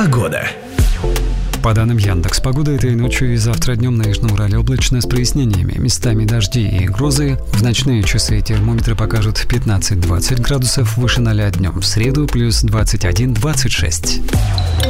Погода. По данным Яндекс.Погоды, этой ночью и завтра днем на Южном Урале облачно с прояснениями. Местами дожди и грозы. В ночные часы термометры покажут 15-20 градусов, выше 0 днем. В среду плюс 21-26.